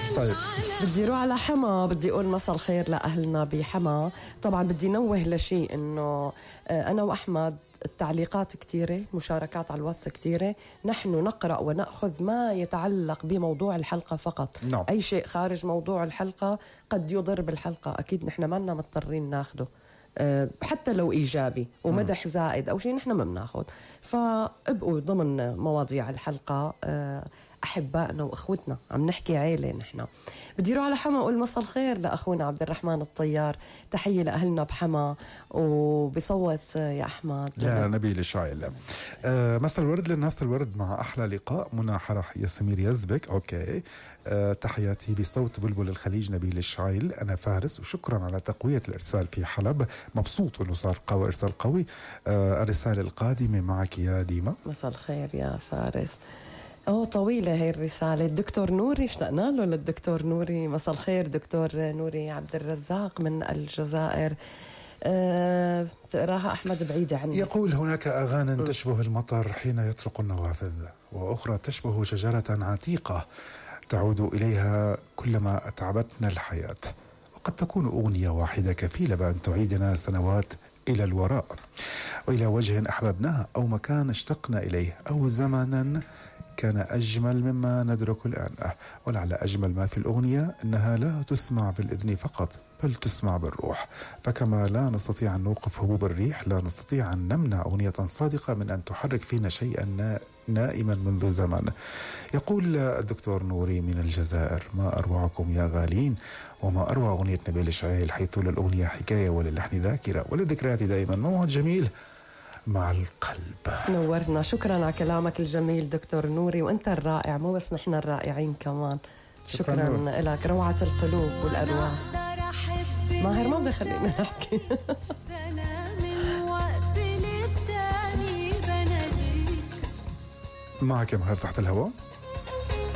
طيب بدي روح على حما، بدي أقول مساء الخير لأهلنا بحما. طبعا بدي نوه لشيء إنه أنا وأحمد التعليقات كتيرة، مشاركات على الواتس كتيرة، نحن نقرأ ونأخذ ما يتعلق بموضوع الحلقة فقط. أي شيء خارج موضوع الحلقة قد يضر بالحلقة أكيد نحن ما لنا مضطرين ناخده، حتى لو إيجابي ومدح زائد أو شيء نحن ما بناخد. فابقوا ضمن مواضيع الحلقة أحبائنا وأخوتنا، عم نحكي عيلة نحن. بدي روح على حما أقول مساء الخير لأخونا عبد الرحمن الطيار، تحية لأهلنا بحما، وبصوت يا أحمد يا نبيل الشايل. مساء الورد للناس الورد مع أحلى لقاء منى حرح ياسمير يزبك. أوكي. تحياتي بصوت بلبل الخليج نبيل الشايل. أنا فارس وشكرا على تقوية الإرسال في حلب، مبسوط أنه صار قوي إرسال قوي. الرسالة القادمة معك يا ديما. مساء الخير يا فارس. طويلة هي الرسالة. الدكتور نوري اشتقنا له للدكتور نوري. مساء الخير دكتور نوري عبد الرزاق من الجزائر. تقراها أحمد بعيدة عني. يقول هناك أغاني تشبه المطر حين يطرق النوافذ، وأخرى تشبه شجرة عتيقة تعود إليها كلما أتعبتنا الحياة، وقد تكون أغنية واحدة كفيلة بأن تعيدنا سنوات إلى الوراء وإلى وجه أحببناه أو مكان اشتقنا إليه أو زمنا كان أجمل مما ندرك الآن. ولعل أجمل ما في الأغنية أنها لا تسمع بالإذن فقط بل تسمع بالروح، فكما لا نستطيع أن نوقف هبوب الريح لا نستطيع أن نمنع أغنية صادقة من أن تحرك فينا شيئا نائما منذ زمن. يقول الدكتور نوري من الجزائر: ما أروعكم يا غالين، وما أروع أغنية نبيل الشايل، حيث للأغنية حكاية وللحن ذاكرة وللذكريات دائما موعد جميل مع القلب. نورنا، شكرا على كلامك الجميل دكتور نوري، وانت الرائع، مو بس نحن الرائعين كمان. شكرا لك، روعة القلوب والأرواح. ماهر ما بدي خلينا نحكي. معك يا ماهر تحت الهواء.